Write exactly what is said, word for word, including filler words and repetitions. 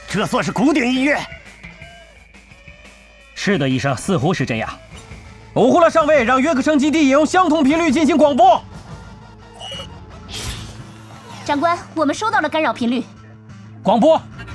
这算是古典音乐？ 是的，医生，似乎是这样。欧胡拉上尉让约克城基地也用相同频率进行广播。 长官，我们收到了干扰频率。 广播，